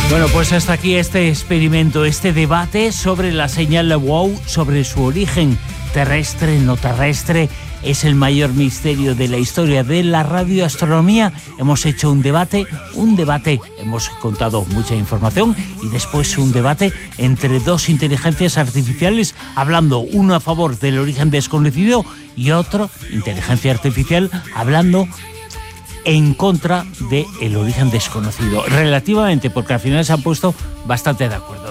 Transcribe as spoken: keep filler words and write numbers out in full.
Bueno, pues hasta aquí este experimento, este debate sobre la señal WOW, sobre su origen terrestre, no terrestre. Es el mayor misterio de la historia de la radioastronomía. Hemos hecho un debate, un debate, hemos contado mucha información y después un debate entre dos inteligencias artificiales, hablando uno a favor del origen desconocido y otro, inteligencia artificial, hablando en contra del origen desconocido. Relativamente, porque al final se han puesto bastante de acuerdo.